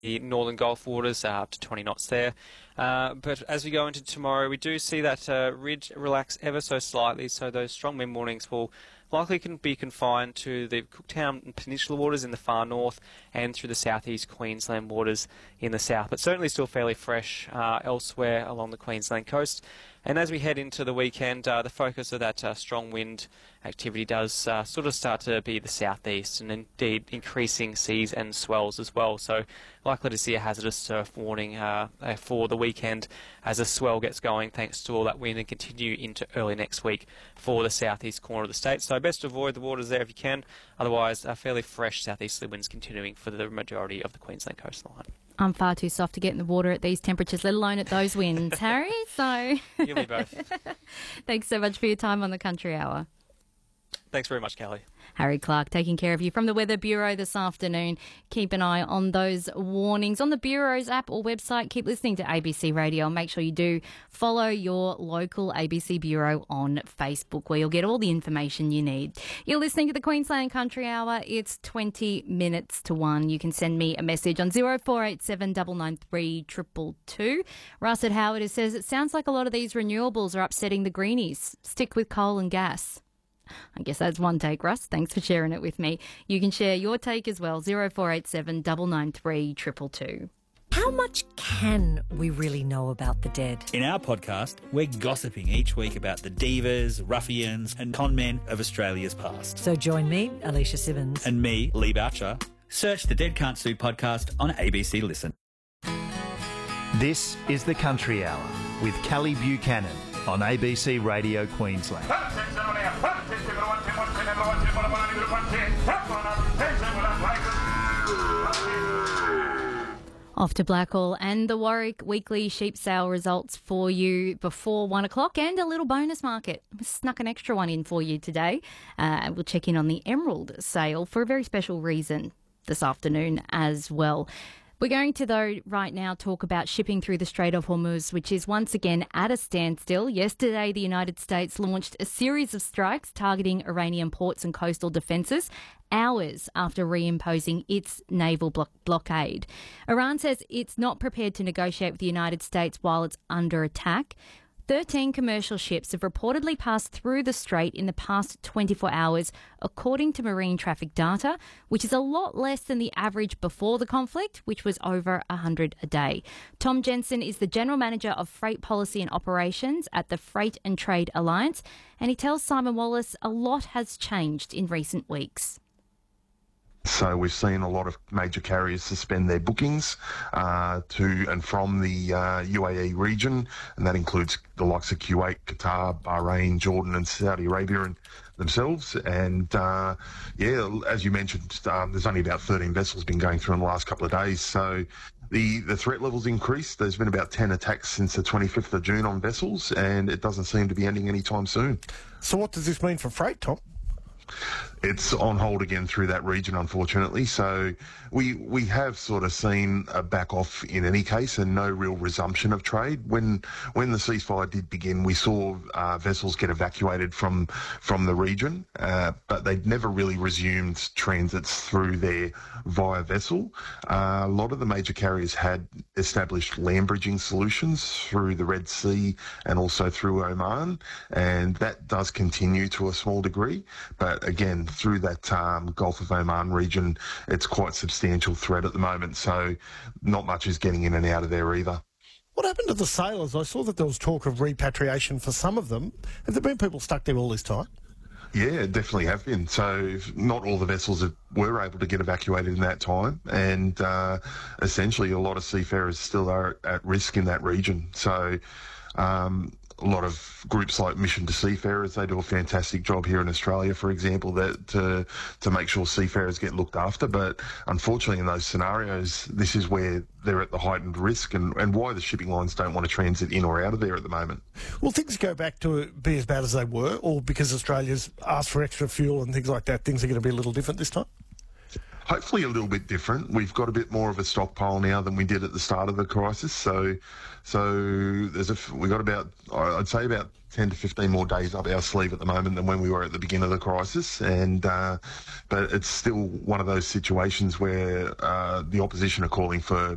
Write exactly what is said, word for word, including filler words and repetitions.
the northern Gulf waters, uh, up to twenty knots there. Uh, but as we go into tomorrow, we do see that uh, ridge relax ever so slightly, so those strong wind warnings will likely can be confined to the Cooktown and Peninsula waters in the far north and through the southeast Queensland waters in the south, but certainly still fairly fresh uh, elsewhere along the Queensland coast. And as we head into the weekend, uh, the focus of that uh, strong wind activity does uh, sort of start to be the southeast, and indeed increasing seas and swells as well. So likely to see a hazardous surf warning uh, for the weekend as a swell gets going thanks to all that wind, and continue into early next week for the southeast corner of the state. So best avoid the waters there if you can. Otherwise, uh, fairly fresh southeasterly winds continuing for the majority of the Queensland coastline. I'm far too soft to get in the water at these temperatures, let alone at those winds, Harry. So You'll be both. Thanks so much for your time on the Country Hour. Thanks very much, Kelly. Harry Clark taking care of you from the Weather Bureau this afternoon. Keep an eye on those warnings on the Bureau's app or website. Keep listening to A B C Radio. Make sure you do follow your local A B C Bureau on Facebook, where you'll get all the information you need. You're listening to the Queensland Country Hour. It's twenty minutes to one. You can send me a message on zero four eight seven nine nine three two two two. Russ at Howard says, it sounds like a lot of these renewables are upsetting the greenies. Stick with coal and gas. I guess that's one take, Russ. Thanks for sharing it with me. You can share your take as well, zero four eight seven nine nine three two two two. How much can we really know about the dead? In our podcast, we're gossiping each week about the divas, ruffians and con men of Australia's past. So join me, Alicia Simmons. And me, Lee Boucher. Search the Dead Can't Sue podcast on A B C Listen. This is the Country Hour with Kelly Buchanan on A B C Radio Queensland. Off to Blackall and the Warwick weekly sheep sale results for you before one o'clock, and a little bonus market. We snuck an extra one in for you today. Uh, we'll check in on the Emerald sale for a very special reason this afternoon as well. We're going to, though, right now talk about shipping through the Strait of Hormuz, which is once again at a standstill. Yesterday, the United States launched a series of strikes targeting Iranian ports and coastal defences, hours after reimposing its naval blo- blockade. Iran says it's not prepared to negotiate with the United States while it's under attack. thirteen commercial ships have reportedly passed through the strait in the past twenty-four hours, according to marine traffic data, which is a lot less than the average before the conflict, which was over one hundred a day. Tom Jensen is the General Manager of Freight Policy and Operations at the Freight and Trade Alliance, and he tells Simon Wallace a lot has changed in recent weeks. So we've seen a lot of major carriers suspend their bookings uh, to and from the uh, U A E region, and that includes the likes of Kuwait, Qatar, Bahrain, Jordan and Saudi Arabia and themselves. And, uh, yeah, as you mentioned, um, there's only about thirteen vessels been going through in the last couple of days. So the, the threat level's increased. There's been about ten attacks since the twenty-fifth of June on vessels, and it doesn't seem to be ending anytime soon. So what does this mean for freight, Tom? It's on hold again through that region, unfortunately. So we we have sort of seen a back off in any case, and no real resumption of trade. When when the ceasefire did begin, we saw uh, vessels get evacuated from from the region, uh, but they'd never really resumed transits through there via vessel. Uh, a lot of the major carriers had established land bridging solutions through the Red Sea and also through Oman, and that does continue to a small degree. But again, through that um, Gulf of Oman region, it's quite substantial threat at the moment, so not much is getting in and out of there either. What happened to the sailors? I saw that there was talk of repatriation for some of them. Have there been people stuck there all this time? Yeah, definitely have been. So not all the vessels have, were able to get evacuated in that time, and uh, essentially a lot of seafarers still are at risk in that region. So um, a lot of groups like Mission to Seafarers, they do a fantastic job here in Australia, for example, that to, to make sure seafarers get looked after. But unfortunately, in those scenarios, this is where they're at the heightened risk, and, and why the shipping lines don't want to transit in or out of there at the moment. Will things go back to be as bad as they were, or because Australia's asked for extra fuel and things like that, things are going to be a little different this time? Hopefully a little bit different. We've got a bit more of a stockpile now than we did at the start of the crisis. So, so there's a we got about I'd say about ten to fifteen more days up our sleeve at the moment than when we were at the beginning of the crisis. And uh, but it's still one of those situations where uh, the opposition are calling for